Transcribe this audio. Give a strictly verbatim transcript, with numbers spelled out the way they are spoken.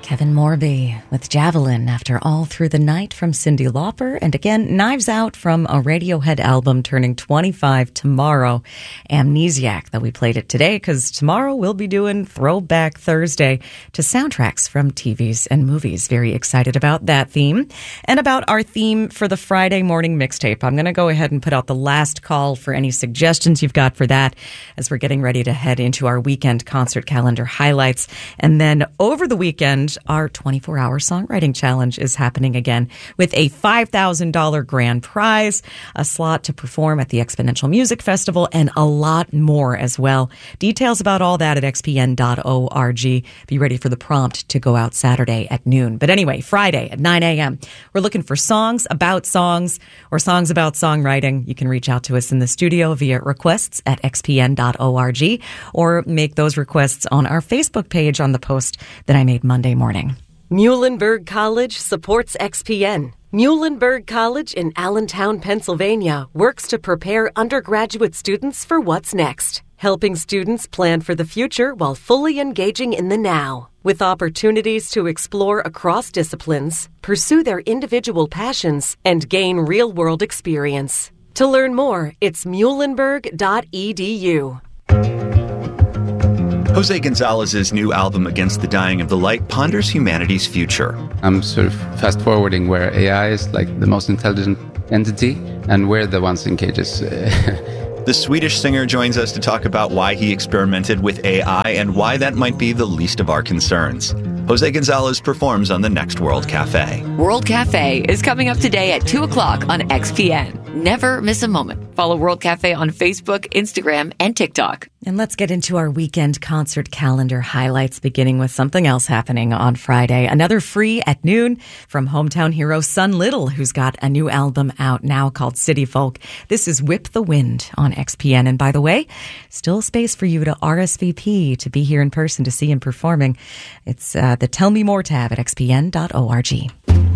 Kevin Morby with Javelin after All Through the Night from Cyndi Lauper. And again, Knives Out from a Radiohead album turning twenty-five tomorrow, Amnesiac, that we played it today because tomorrow we'll be doing Throwback Thursday to soundtracks from T Vs and movies. Very excited about that theme. And about our theme for the Friday morning mixtape. I'm going to go ahead and put out the last call for any suggestions you've got for that as we're getting ready to head into our weekend concert calendar highlights. And then over the weekend, our twenty-four hour songwriting challenge is happening again with a five thousand dollars grand prize, a slot to perform at the Exponential Music Festival, and a lot more as well. Details about all that at x p n dot org. Be ready for the prompt to go out Saturday at noon. But anyway, Friday at nine a.m., we're looking for songs about songs or songs about songwriting. You can reach out to us in the studio via requests at x p n dot org or make those requests on our Facebook page on the post that I made Monday morning. Muhlenberg College supports X P N. Muhlenberg College in Allentown, Pennsylvania works to prepare undergraduate students for what's next, helping students plan for the future while fully engaging in the now. With opportunities to explore across disciplines, pursue their individual passions, and gain real-world experience. To learn more, it's muhlenberg dot e d u. Jose Gonzalez's new album, Against the Dying of the Light, ponders humanity's future. I'm sort of fast-forwarding where A I is like the most intelligent entity, and we're the ones in cages. The Swedish singer joins us to talk about why he experimented with A I and why that might be the least of our concerns. Jose Gonzalez performs on the next World Cafe. World Cafe is coming up today at two o'clock on X P N. Never miss a moment. Follow World Cafe on Facebook, Instagram, and TikTok. And let's get into our weekend concert calendar highlights, beginning with something else happening on Friday. Another free at noon from hometown hero Sun Little, who's got a new album out now called City Folk. This is Whip the Wind on X P N. And by the way, still space for you to R S V P to be here in person to see him performing. It's uh, the Tell Me More tab at x p n dot org.